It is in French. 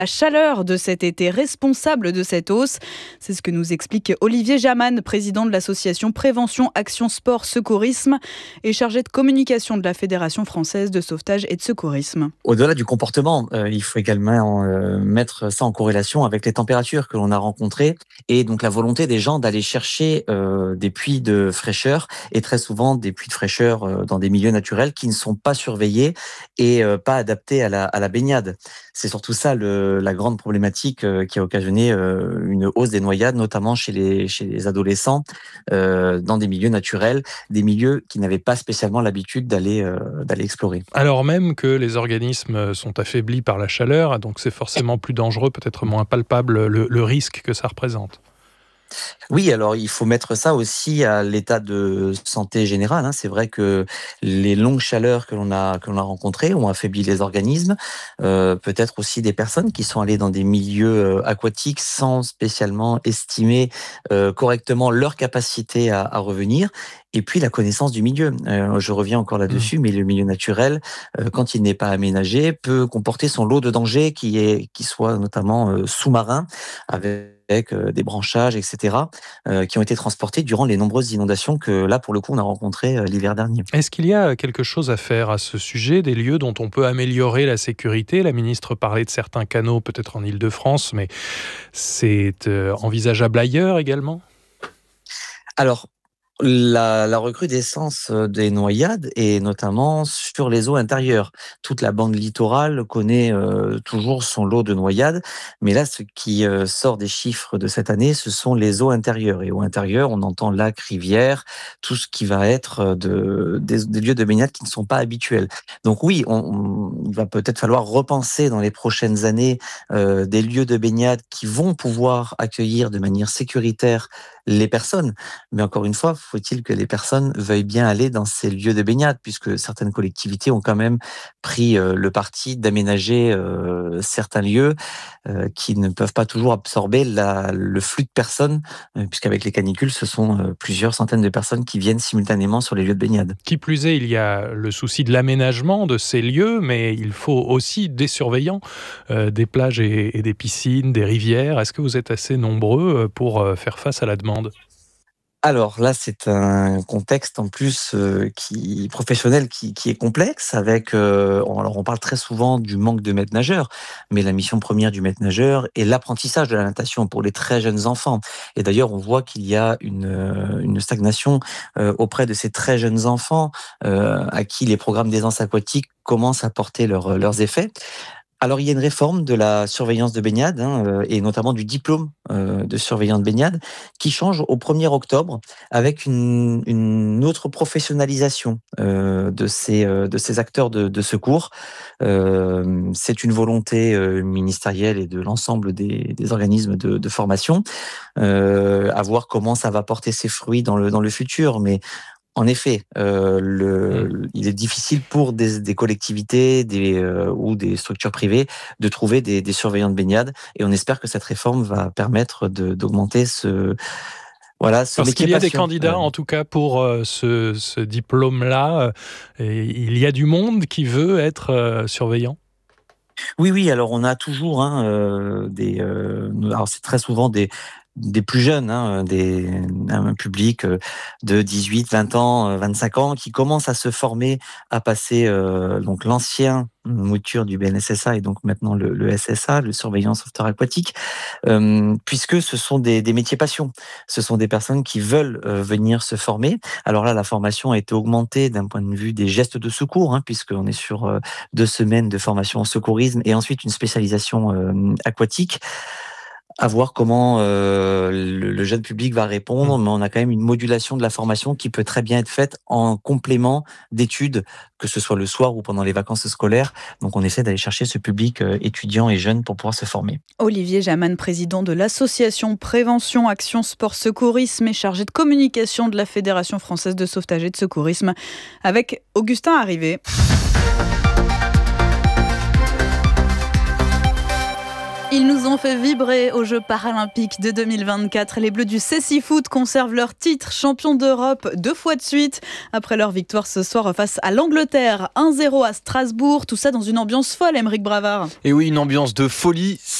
La chaleur de cet été responsable de cette hausse. C'est ce que nous explique Olivier Jaman, président de l'association Prévention Action Sport Secourisme et chargé de communication de la Fédération française de sauvetage et de secourisme. Au-delà du comportement, il faut également mettre ça en corrélation avec les températures que l'on a rencontrées et donc la volonté des gens d'aller chercher des puits de fraîcheur et très souvent des puits de fraîcheur dans des milieux naturels qui ne sont pas surveillés et pas adaptés à la baignade. C'est surtout ça la grande problématique qui a occasionné une hausse des noyades, notamment chez les adolescents, dans des milieux naturels, des milieux qui n'avaient pas spécialement l'habitude d'aller explorer. Alors même que les organismes sont affaiblis par la chaleur, donc c'est forcément plus dangereux, peut-être moins palpable le risque que ça représente. Oui, alors il faut mettre ça aussi à l'état de santé général, hein. C'est vrai que les longues chaleurs que l'on a rencontrées ont affaibli les organismes, peut-être aussi des personnes qui sont allées dans des milieux aquatiques sans spécialement estimer correctement leur capacité à revenir. Et puis la connaissance du milieu. Je reviens encore là-dessus, mais le milieu naturel, quand il n'est pas aménagé, peut comporter son lot de dangers qui soit notamment sous-marin, avec des branchages, etc., qui ont été transportés durant les nombreuses inondations que là, pour le coup, on a rencontrées l'hiver dernier. Est-ce qu'il y a quelque chose à faire à ce sujet, des lieux dont on peut améliorer la sécurité ? La ministre parlait de certains canaux, peut-être en Île-de-France, mais c'est envisageable ailleurs également ? Alors, la recrudescence des noyades et notamment sur les eaux intérieures. Toute la bande littorale connaît toujours son lot de noyades, mais là, ce qui sort des chiffres de cette année, ce sont les eaux intérieures. Et eaux intérieures, on entend lacs, rivières, tout ce qui va être des lieux de baignade qui ne sont pas habituels. Donc oui, il va peut-être falloir repenser dans les prochaines années des lieux de baignade qui vont pouvoir accueillir de manière sécuritaire les personnes. Mais encore une fois, faut-il que les personnes veuillent bien aller dans ces lieux de baignade, puisque certaines collectivités ont quand même pris le parti d'aménager certains lieux qui ne peuvent pas toujours absorber le flux de personnes, puisqu'avec les canicules, ce sont plusieurs centaines de personnes qui viennent simultanément sur les lieux de baignade. Qui plus est, il y a le souci de l'aménagement de ces lieux, mais il faut aussi des surveillants des plages et des piscines, des rivières. Est-ce que vous êtes assez nombreux pour faire face à la demande ? Alors là, c'est un contexte en plus professionnel qui est complexe avec alors on parle très souvent du manque de maîtres nageurs, mais la mission première du maître nageur est l'apprentissage de la natation pour les très jeunes enfants. Et d'ailleurs, on voit qu'il y a une stagnation auprès de ces très jeunes enfants à qui les programmes d'aisance aquatique commencent à porter leurs effets. Alors, il y a une réforme de la surveillance de baignade, et notamment du diplôme de surveillant de baignade, qui change au 1er octobre avec une autre professionnalisation de ces acteurs de secours. C'est une volonté ministérielle et de l'ensemble des organismes de formation, à voir comment ça va porter ses fruits dans le futur. Mais en effet, il est difficile pour des collectivités ou des structures privées de trouver des surveillants de baignade, et on espère que cette réforme va permettre d'augmenter ce Parce qu'il y a des passion. candidats, en tout cas, pour ce diplôme-là. Et il y a du monde qui veut être surveillant. Oui, alors on a toujours alors c'est très souvent des plus jeunes, un public de 18, 20 ans, 25 ans, qui commence à se former, à passer donc l'ancien mouture du BNSSA et donc maintenant le SSA, le surveillant sauveteur aquatique, puisque ce sont des métiers passion. Ce sont des personnes qui veulent venir se former. Alors là, la formation a été augmentée d'un point de vue des gestes de secours, puisqu'on est sur 2 semaines de formation en secourisme et ensuite une spécialisation aquatique. À voir comment le jeune public va répondre, mais on a quand même une modulation de la formation qui peut très bien être faite en complément d'études, que ce soit le soir ou pendant les vacances scolaires. Donc on essaie d'aller chercher ce public étudiant et jeune pour pouvoir se former. Olivier Jaman, président de l'association Prévention Action Sport Secourisme et chargé de communication de la Fédération française de sauvetage et de secourisme, avec Augustin Arrivé. Ils nous ont fait vibrer aux Jeux paralympiques de 2024. Les Bleus du Cécifoot conservent leur titre champion d'Europe 2 fois de suite. Après leur victoire ce soir face à l'Angleterre, 1-0 à Strasbourg. Tout ça dans une ambiance folle, Aymeric Bravard. Et oui, une ambiance de folie.